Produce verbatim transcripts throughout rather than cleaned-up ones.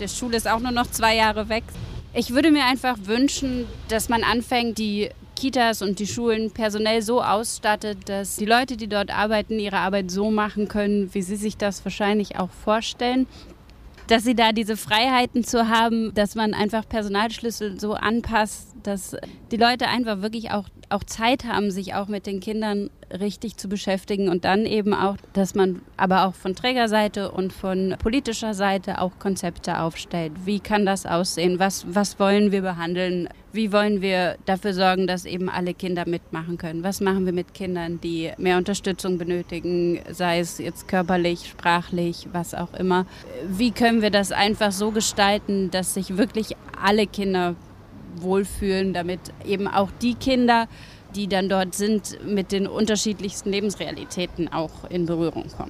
Der Schule ist auch nur noch zwei Jahre weg. Ich würde mir einfach wünschen, dass man anfängt, die Kitas und die Schulen personell so ausstattet, dass die Leute, die dort arbeiten, ihre Arbeit so machen können, wie sie sich das wahrscheinlich auch vorstellen. Dass sie da diese Freiheiten zu haben, dass man einfach Personalschlüssel so anpasst, dass die Leute einfach wirklich auch, auch Zeit haben, sich auch mit den Kindern richtig zu beschäftigen und dann eben auch, dass man aber auch von Trägerseite und von politischer Seite auch Konzepte aufstellt. Wie kann das aussehen? Was, was wollen wir behandeln? Wie wollen wir dafür sorgen, dass eben alle Kinder mitmachen können? Was machen wir mit Kindern, die mehr Unterstützung benötigen, sei es jetzt körperlich, sprachlich, was auch immer? Wie können wir das einfach so gestalten, dass sich wirklich alle Kinder wohlfühlen, damit eben auch die Kinder, die dann dort sind, mit den unterschiedlichsten Lebensrealitäten auch in Berührung kommen.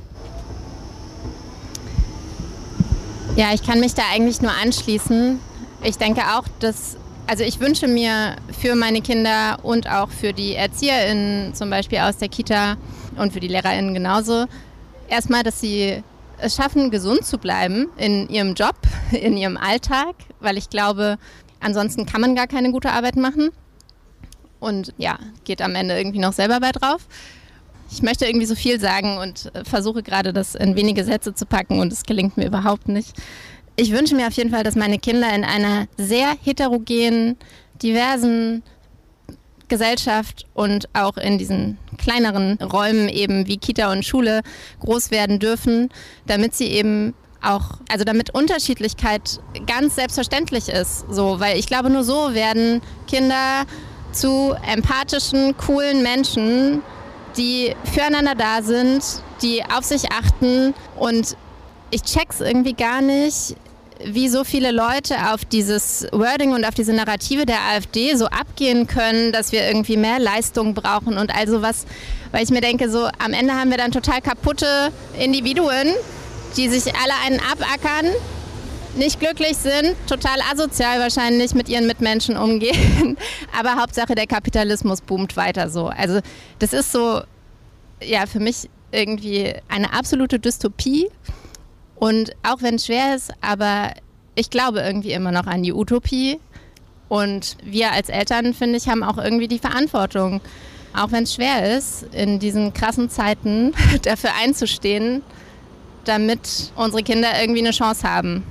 Ja, ich kann mich da eigentlich nur anschließen. Ich denke auch, dass, also ich wünsche mir für meine Kinder und auch für die ErzieherInnen zum Beispiel aus der Kita und für die LehrerInnen genauso, erstmal, dass sie es schaffen, gesund zu bleiben in ihrem Job, in ihrem Alltag, weil ich glaube, ansonsten kann man gar keine gute Arbeit machen. Und ja, geht am Ende irgendwie noch selber bei drauf. Ich möchte irgendwie so viel sagen und versuche gerade, das in wenige Sätze zu packen und es gelingt mir überhaupt nicht. Ich wünsche mir auf jeden Fall, dass meine Kinder in einer sehr heterogenen, diversen Gesellschaft und auch in diesen kleineren Räumen eben wie Kita und Schule groß werden dürfen, damit sie eben auch, also damit Unterschiedlichkeit ganz selbstverständlich ist. So, weil ich glaube, nur so werden Kinder zu empathischen, coolen Menschen, die füreinander da sind, die auf sich achten. Und ich check's irgendwie gar nicht, wie so viele Leute auf dieses Wording und auf diese Narrative der AfD so abgehen können, dass wir irgendwie mehr Leistung brauchen und all sowas. Weil ich mir denke, so am Ende haben wir dann total kaputte Individuen, die sich alle einen abackern, nicht glücklich sind, total asozial wahrscheinlich mit ihren Mitmenschen umgehen. Aber Hauptsache der Kapitalismus boomt weiter so. Also das ist so, ja, für mich irgendwie eine absolute Dystopie. Und auch wenn es schwer ist, aber ich glaube irgendwie immer noch an die Utopie. Und wir als Eltern, finde ich, haben auch irgendwie die Verantwortung, auch wenn es schwer ist, in diesen krassen Zeiten dafür einzustehen, damit unsere Kinder irgendwie eine Chance haben.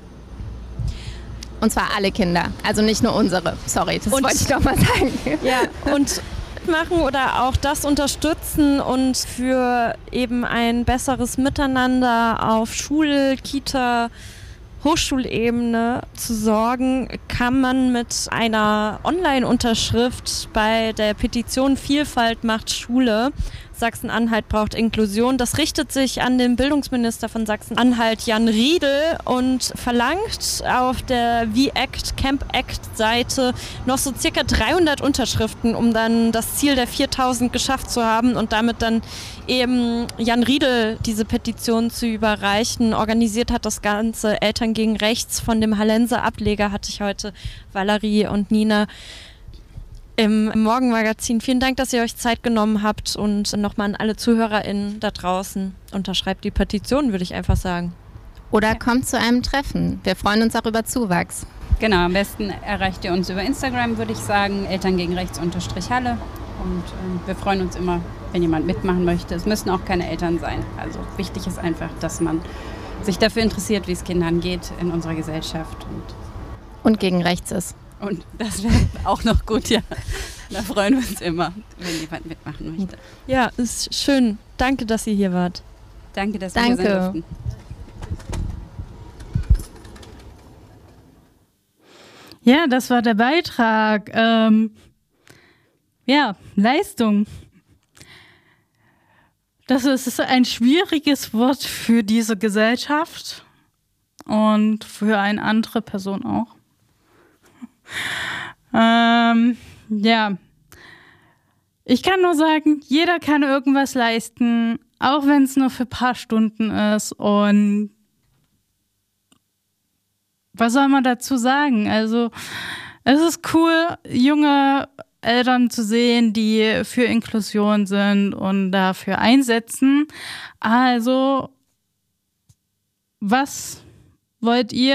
Und zwar alle Kinder, also nicht nur unsere. Sorry, das und, wollte ich doch mal sagen. Ja, und machen oder auch das unterstützen und für eben ein besseres Miteinander auf Schul-, Kita-, Hochschulebene zu sorgen, kann man mit einer Online-Unterschrift bei der Petition Vielfalt macht Schule. Sachsen-Anhalt braucht Inklusion. Das richtet sich an den Bildungsminister von Sachsen-Anhalt, Jan Riedel, und verlangt auf der V-Act, Camp-Act-Seite noch so circa dreihundert Unterschriften, um dann das Ziel der viertausend geschafft zu haben und damit dann eben Jan Riedel diese Petition zu überreichen. Organisiert hat das Ganze Eltern gegen Rechts. Von dem Hallenser Ableger hatte ich heute Valerie und Nina im Morgenmagazin. Vielen Dank, dass ihr euch Zeit genommen habt und nochmal an alle ZuhörerInnen da draußen. Unterschreibt die Petition, würde ich einfach sagen. Oder kommt zu einem Treffen. Wir freuen uns auch über Zuwachs. Genau, am besten erreicht ihr uns über Instagram, würde ich sagen, Eltern gegen Rechts unterstrich Halle. Und äh, wir freuen uns immer, wenn jemand mitmachen möchte. Es müssen auch keine Eltern sein. Also wichtig ist einfach, dass man sich dafür interessiert, wie es Kindern geht in unserer Gesellschaft. Und, und gegen rechts ist. Und das wäre auch noch gut, ja. Da freuen wir uns immer, wenn jemand mitmachen möchte. Ja, ist schön. Danke, dass ihr hier wart. Danke, dass wir Danke. hier sein durften. Ja, das war der Beitrag. Ähm, ja, Leistung. Das ist ein schwieriges Wort für diese Gesellschaft und für eine andere Person auch. Ähm, ja, ich kann nur sagen, jeder kann irgendwas leisten, auch wenn es nur für ein paar Stunden ist. Und was soll man dazu sagen? Also es ist cool, junge Eltern zu sehen, die für Inklusion sind und dafür einsetzen. Also was wollt ihr?